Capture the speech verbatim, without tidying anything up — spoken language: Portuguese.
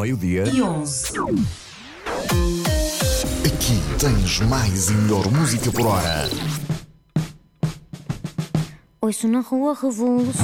meio-dia e onze. Aqui tens mais e melhor música por hora. Ouço na rua revolução.